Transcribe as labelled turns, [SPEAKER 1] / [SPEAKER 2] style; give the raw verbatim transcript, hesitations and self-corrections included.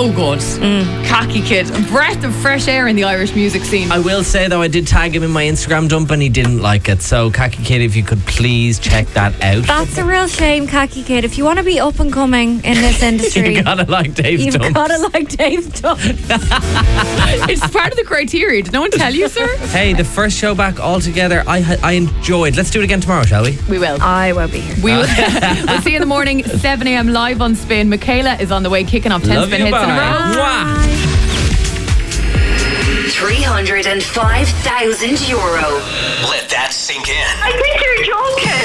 [SPEAKER 1] So good. Mm. Khaki Kid. A breath of fresh air in the Irish music scene.
[SPEAKER 2] I will say though, I did tag him in my Instagram dump and he didn't like it. So Khaki Kid, if you could please check that out.
[SPEAKER 3] That's a real shame, Khaki Kid. If you want to be up and coming in this industry,
[SPEAKER 2] you gotta like Dave
[SPEAKER 3] You've
[SPEAKER 2] Dumps.
[SPEAKER 3] gotta like Dave Dumps.
[SPEAKER 1] It's part of the criteria. Did no one tell you, sir?
[SPEAKER 2] Hey, the first show back altogether, I I enjoyed. Let's do it again tomorrow, shall we?
[SPEAKER 1] We will.
[SPEAKER 3] I will be here.
[SPEAKER 1] We will. We'll see you in the morning, seven a.m. live on Spin. Michaela is on the way, kicking off ten
[SPEAKER 2] Love
[SPEAKER 1] Spin
[SPEAKER 2] you,
[SPEAKER 1] hits in a
[SPEAKER 2] bye.
[SPEAKER 1] row.
[SPEAKER 2] Mwah.
[SPEAKER 4] three hundred five thousand euro.
[SPEAKER 5] Let that sink in.
[SPEAKER 4] I think you're joking.